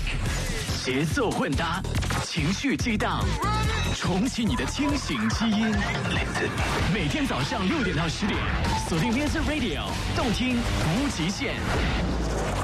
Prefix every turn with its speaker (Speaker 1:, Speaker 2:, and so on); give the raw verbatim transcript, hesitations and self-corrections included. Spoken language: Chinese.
Speaker 1: 节奏混搭，情绪激荡，重启你的清醒基因。每天早上六点到十点，锁定 Music Radio， 动听无极限。